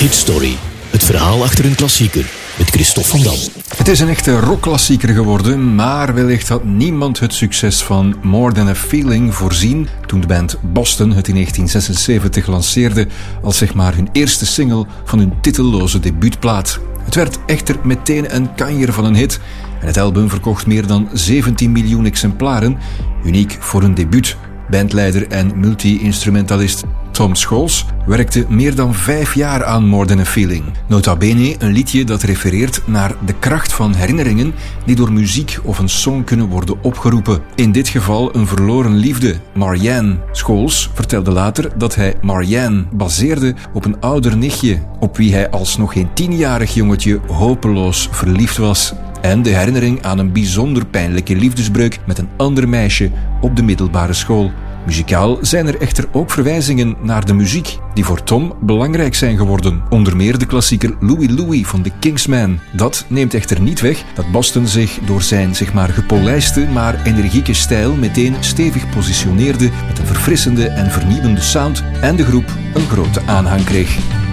Hit Story. Het verhaal achter een klassieker. Met Christophe van Dam. Het is een echte rockklassieker geworden, maar wellicht had niemand het succes van More Than a Feeling voorzien toen de band Boston het in 1976 lanceerde als zeg maar hun eerste single van hun titelloze debuutplaat. Het werd echter meteen een kanjer van een hit en het album verkocht meer dan 17 miljoen exemplaren, uniek voor een debuut. Bandleider en multi-instrumentalist Tom Scholz werkte meer dan 5 jaar aan More Than a Feeling. Nota bene een liedje dat refereert naar de kracht van herinneringen die door muziek of een song kunnen worden opgeroepen. In dit geval een verloren liefde, Marianne. Scholz vertelde later dat hij Marianne baseerde op een ouder nichtje, op wie hij als nog geen 10-jarig jongetje hopeloos verliefd was. En de herinnering aan een bijzonder pijnlijke liefdesbreuk met een ander meisje op de middelbare school. Muzikaal zijn er echter ook verwijzingen naar de muziek die voor Tom belangrijk zijn geworden. Onder meer de klassieker Louie Louie van The Kingsmen. Dat neemt echter niet weg dat Boston zich door zijn zeg maar gepolijste maar energieke stijl meteen stevig positioneerde met een verfrissende en vernieuwende sound en de groep een grote aanhang kreeg.